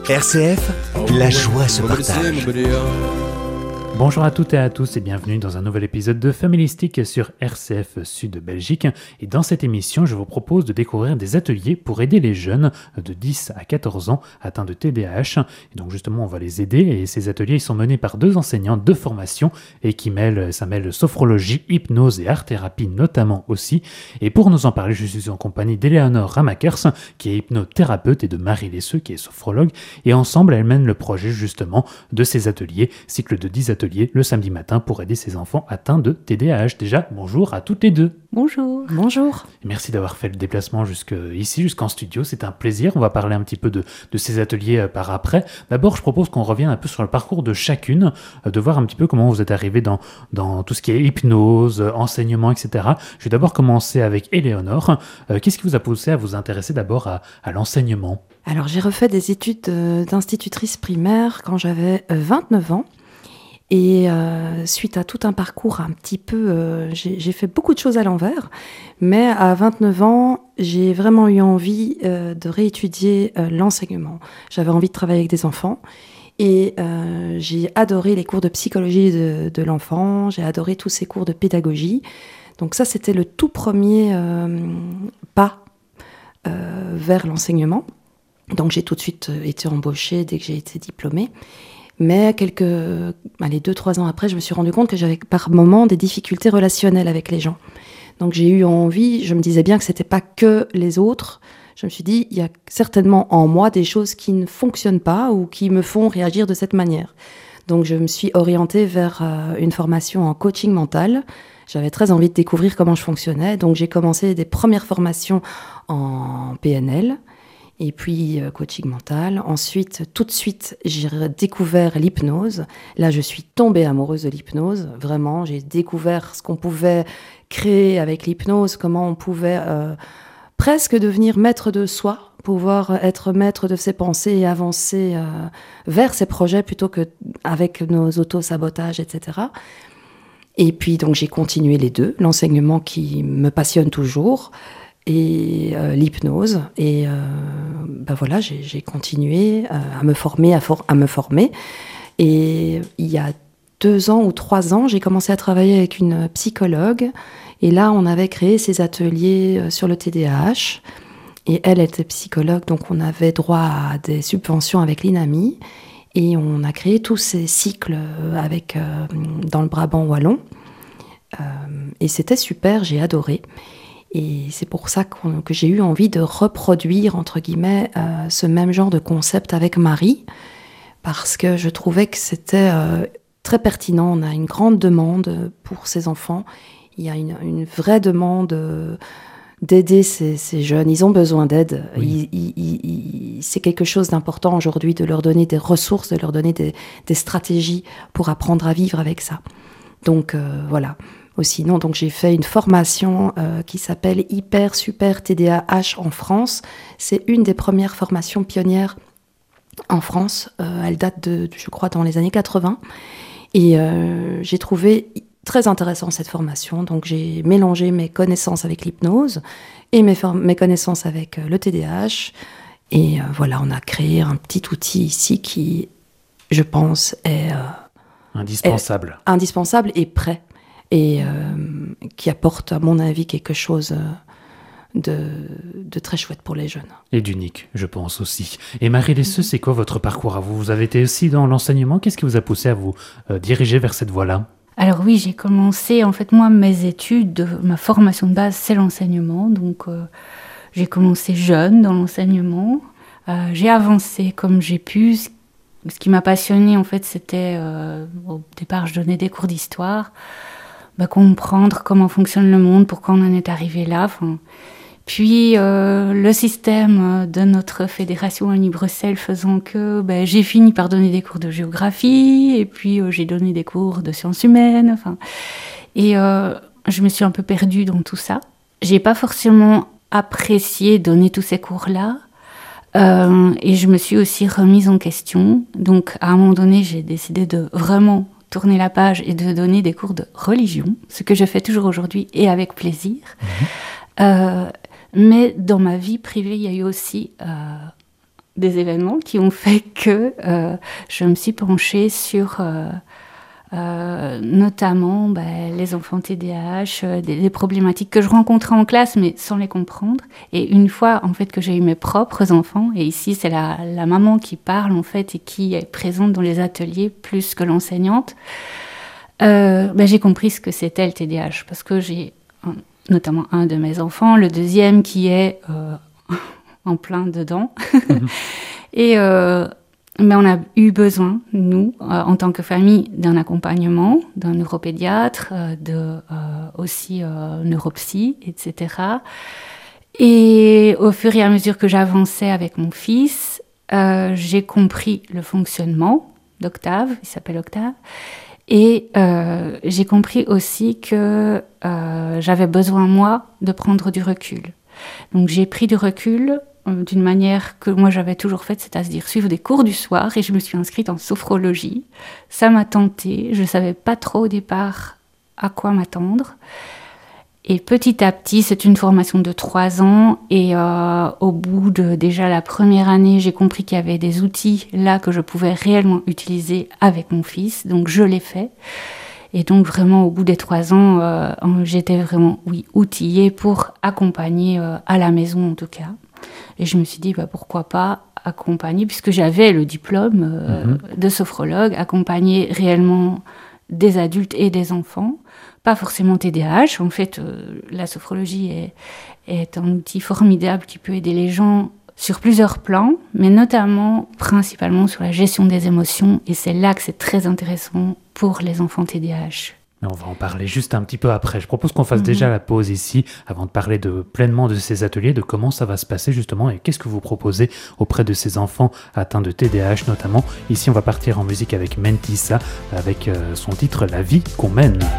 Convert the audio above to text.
RCF, la joie se partage. Bonjour à toutes et à tous et bienvenue dans un nouvel épisode de Familistique sur RCF Sud Belgique. Et dans cette émission, je vous propose de découvrir des ateliers pour aider les jeunes de 10 à 14 ans atteints de TDAH. Et donc justement, on va les aider et ces ateliers ils sont menés par deux enseignants de formation et qui mêlent sophrologie, hypnose et art-thérapie notamment aussi. Et pour nous en parler, je suis en compagnie d'Éléonore Ramakers qui est hypnothérapeute et de Marie Lesseux qui est sophrologue. Et ensemble, elles mènent le projet justement de ces ateliers, cycle de 10 ateliers le samedi matin pour aider ces enfants atteints de TDAH. Déjà, bonjour à toutes les deux. Bonjour. Bonjour. Merci d'avoir fait le déplacement jusqu'en studio. C'est un plaisir. On va parler un petit peu de ces ateliers par après. D'abord, je propose qu'on revienne un peu sur le parcours de chacune, de voir un petit peu comment vous êtes arrivés dans tout ce qui est hypnose, enseignement, etc. Je vais d'abord commencer avec Éléonore. Qu'est-ce qui vous a poussé à vous intéresser d'abord à l'enseignement ? Alors, j'ai refait des études d'institutrice primaire quand j'avais 29 ans. Et suite à tout un parcours un petit peu, j'ai fait beaucoup de choses à l'envers, mais à 29 ans, j'ai vraiment eu envie de réétudier l'enseignement. J'avais envie de travailler avec des enfants et j'ai adoré les cours de psychologie de l'enfant, j'ai adoré tous ces cours de pédagogie. Donc ça, c'était le tout premier pas vers l'enseignement. Donc j'ai tout de suite été embauchée dès que j'ai été diplômée. Mais 2-3 ans après, je me suis rendu compte que j'avais par moments des difficultés relationnelles avec les gens. Donc j'ai eu envie, je me disais bien que c'était pas que les autres. Je me suis dit, il y a certainement en moi des choses qui ne fonctionnent pas ou qui me font réagir de cette manière. Donc je me suis orientée vers une formation en coaching mental. J'avais très envie de découvrir comment je fonctionnais. Donc j'ai commencé des premières formations en PNL. Et puis coaching mental. Ensuite, tout de suite, j'ai découvert l'hypnose. Là, je suis tombée amoureuse de l'hypnose. Vraiment, j'ai découvert ce qu'on pouvait créer avec l'hypnose, comment on pouvait presque devenir maître de soi, pouvoir être maître de ses pensées et avancer vers ses projets plutôt qu'avec nos auto-sabotages, etc. Et puis, donc, j'ai continué les deux. L'enseignement qui me passionne toujours et l'hypnose. Et voilà, j'ai continué à me former, à me former. Et il y a 2 ans ou 3 ans, j'ai commencé à travailler avec une psychologue. Et là, on avait créé ces ateliers sur le TDAH. Et elle était psychologue, donc on avait droit à des subventions avec l'INAMI. Et on a créé tous ces cycles dans le Brabant wallon. Et c'était super, j'ai adoré. Et c'est pour ça que j'ai eu envie de reproduire, entre guillemets, ce même genre de concept avec Marie, parce que je trouvais que c'était très pertinent. On a une grande demande pour ces enfants. Il y a une vraie demande d'aider ces jeunes. Ils ont besoin d'aide. Oui. C'est quelque chose d'important aujourd'hui de leur donner des ressources, de leur donner des stratégies pour apprendre à vivre avec ça. Donc voilà. Sinon, donc j'ai fait une formation qui s'appelle Hyper Super TDAH en France. C'est une des premières formations pionnières en France. Elle date je crois, dans les années 80. Et j'ai trouvé très intéressant cette formation. Donc j'ai mélangé mes connaissances avec l'hypnose et mes connaissances avec le TDAH. Et voilà, on a créé un petit outil ici qui, je pense, est indispensable. Indispensable et prêt. Et qui apporte, à mon avis, quelque chose de très chouette pour les jeunes. Et d'unique, je pense aussi. Et Marie Lesseux, c'est quoi votre parcours à vous ? Vous avez été aussi dans l'enseignement. Qu'est-ce qui vous a poussé à vous diriger vers cette voie-là ? Alors oui, j'ai commencé, en fait, moi, mes études, ma formation de base, c'est l'enseignement. Donc, j'ai commencé jeune dans l'enseignement. J'ai avancé comme j'ai pu. Ce qui m'a passionnée, en fait, c'était, au départ, je donnais des cours d'histoire. Comprendre comment fonctionne le monde, pourquoi on en est arrivé là. Puis le système de notre fédération Wallonie-Bruxelles faisant que j'ai fini par donner des cours de géographie et puis j'ai donné des cours de sciences humaines. Et je me suis un peu perdue dans tout ça. J'ai pas forcément apprécié donner tous ces cours-là. Et je me suis aussi remise en question. Donc à un moment donné, j'ai décidé de vraiment tourner la page et de donner des cours de religion, ce que je fais toujours aujourd'hui et avec plaisir. Mais dans ma vie privée, il y a eu aussi des événements qui ont fait que je me suis penchée sur notamment les enfants TDAH, des problématiques que je rencontrais en classe mais sans les comprendre. Et une fois en fait que j'ai eu mes propres enfants, et ici c'est la maman qui parle en fait et qui est présente dans les ateliers plus que l'enseignante, j'ai compris ce que c'était le TDAH, parce que j'ai notamment un de mes enfants, le deuxième qui est en plein dedans. Et mais on a eu besoin, nous, en tant que famille, d'un accompagnement, d'un neuropédiatre, aussi neuropsy, etc. Et au fur et à mesure que j'avançais avec mon fils, j'ai compris le fonctionnement d'Octave, il s'appelle Octave, et j'ai compris aussi que j'avais besoin, moi, de prendre du recul. Donc j'ai pris du recul d'une manière que moi j'avais toujours faite, c'est-à-dire suivre des cours du soir, et je me suis inscrite en sophrologie. Ça m'a tentée, je ne savais pas trop au départ à quoi m'attendre. Et petit à petit, c'est une formation de 3 ans, et au bout de déjà la première année, j'ai compris qu'il y avait des outils là que je pouvais réellement utiliser avec mon fils, donc je l'ai fait. Et donc vraiment au bout des 3 ans, j'étais vraiment outillée pour accompagner à la maison en tout cas. Et je me suis dit pourquoi pas accompagner, puisque j'avais le diplôme de sophrologue, accompagner réellement des adultes et des enfants, pas forcément TDAH. En fait, la sophrologie est un outil formidable qui peut aider les gens sur plusieurs plans, mais notamment, principalement sur la gestion des émotions, et c'est là que c'est très intéressant pour les enfants TDAH. Mais on va en parler juste un petit peu après. Je propose qu'on fasse déjà la pause ici, avant de parler pleinement de ces ateliers, de comment ça va se passer justement, et qu'est-ce que vous proposez auprès de ces enfants atteints de TDAH notamment. Ici, on va partir en musique avec Mentissa, avec son titre « La vie qu'on mène ».